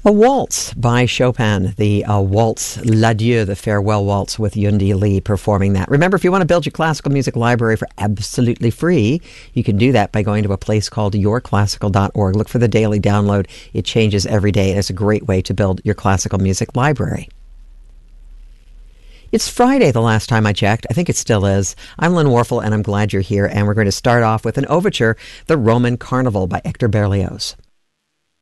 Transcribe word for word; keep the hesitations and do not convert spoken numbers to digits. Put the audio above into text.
A waltz by Chopin, the uh, waltz L'Adieu, the farewell waltz, with Yundi Lee performing that. Remember, if you want to build your classical music library for absolutely free, you can do that by going to a place called your classical dot org. Look for the daily download. It changes every day, and it's a great way to build your classical music library. It's Friday the last time I checked. I think it still is. I'm Lynn Warfel, and I'm glad you're here, and we're going to start off with an overture, The Roman Carnival by Hector Berlioz.